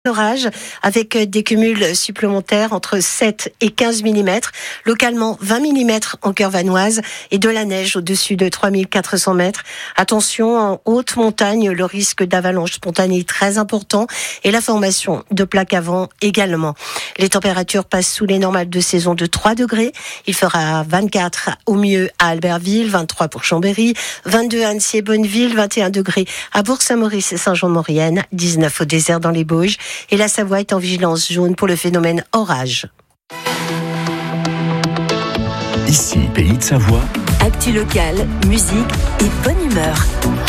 Orage avec des cumuls supplémentaires entre 7 et 15 mm, localement 20 mm en cœur vanoise et de la neige au-dessus de 3400 mètres. Attention, en haute montagne, le risque d'avalanche spontanée est très important et la formation de plaques à vent également. Les températures passent sous les normales de saison de 3 degrés. Il fera 24 au mieux à Albertville, 23 pour Chambéry, 22 à Annecy et Bonneville, 21 degrés à Bourg-Saint-Maurice et Saint-Jean-de-Maurienne, 19 au désert dans les Bauges. Et la Savoie est en vigilance jaune pour le phénomène orage. Ici, Pays de Savoie. Actu locale, musique et bonne humeur.